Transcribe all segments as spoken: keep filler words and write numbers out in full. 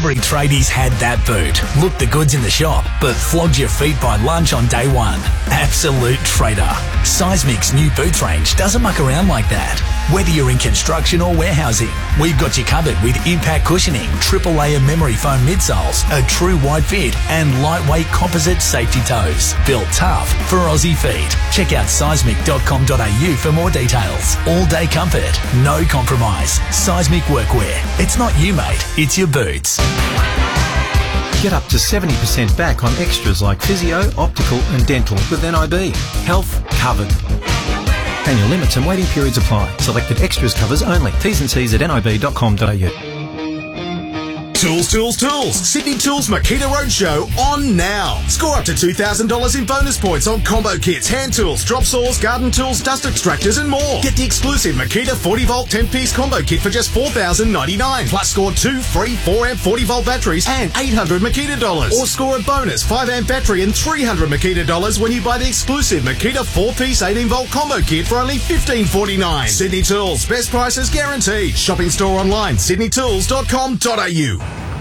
Every tradie's had that boot. Looked the goods in the shop, but flogged your feet by lunch on day one. Absolute trader. Seismic's new boots range doesn't muck around like that. Whether you're in construction or warehousing, we've got you covered with impact cushioning, triple layer memory foam midsoles, a true wide fit and lightweight composite safety toes. Built tough for Aussie feet. Check out seismic dot com dot a u for more details. All day comfort, no compromise. Seismic Workwear. It's not you, mate, it's your boots. Get up to seventy percent back on extras like physio, optical and dental with N I B. Health covered. Annual limits and waiting periods apply. Selected extras covers only. T's and C's at n i b dot com dot a u. Tools, Tools, Tools. Sydney Tools Makita Roadshow on now. Score up to two thousand dollars in bonus points on combo kits, hand tools, drop saws, garden tools, dust extractors and more. Get the exclusive Makita forty volt ten piece combo kit for just four thousand ninety-nine dollars. Plus score two free four amp forty volt batteries and eight hundred Makita dollars. Or score a bonus five amp battery and three hundred Makita dollars when you buy the exclusive Makita four piece eighteen volt combo kit for only fifteen forty-nine. Sydney Tools. Best prices guaranteed. Shopping store online, sydney tools dot com dot a u.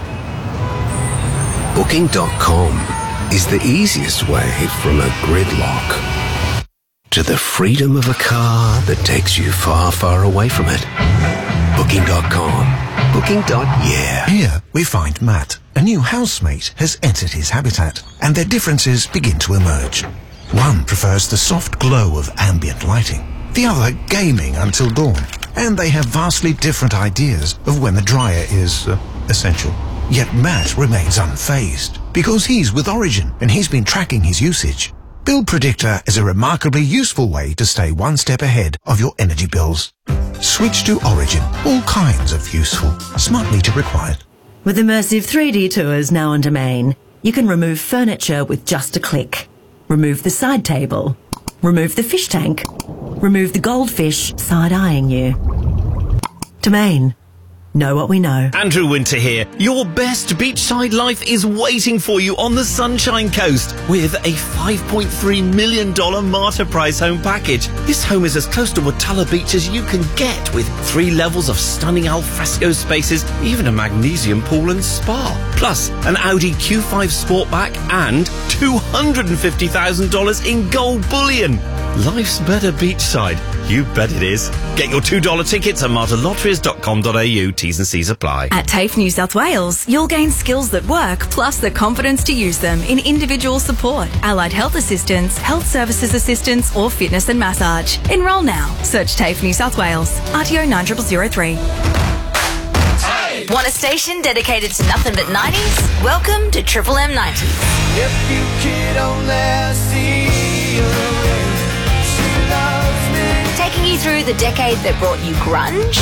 Booking dot com is the easiest way from a gridlock to the freedom of a car that takes you far, far away from it. Booking dot com. Booking. Yeah. Here we find Matt. A new housemate has entered his habitat, and their differences begin to emerge. One prefers the soft glow of ambient lighting, the other gaming until dawn, and they have vastly different ideas of when the dryer is uh, essential. Yet Matt remains unfazed because he's with Origin and he's been tracking his usage. Bill Predictor is a remarkably useful way to stay one step ahead of your energy bills. Switch to Origin. All kinds of useful. Smart meter required. With immersive three D tours now on Domain, you can remove furniture with just a click. Remove the side table. Remove the fish tank. Remove the goldfish side-eyeing you. Domain. Know what we know. Andrew Winter here. Your best beachside life is waiting for you on the Sunshine Coast with a five point three million dollars Marta Price home package. This home is as close to Watala Beach as you can get, with three levels of stunning alfresco spaces, even a magnesium pool and spa. Plus, an Audi Q five Sportback and two hundred fifty thousand dollars in gold bullion. Life's better beachside. You bet it is. Get your two dollar tickets at marta lotteries dot com dot a u. T's and C's apply. At TAFE New South Wales, you'll gain skills that work, plus the confidence to use them in individual support, allied health assistance, health services assistance, or fitness and massage. Enrol now. Search TAFE New South Wales. R T O nine zero zero zero three. Want a station dedicated to nothing but nineties? Welcome to Triple M nineties. If you could only see her, she loves me. Taking you through the decade that brought you grunge,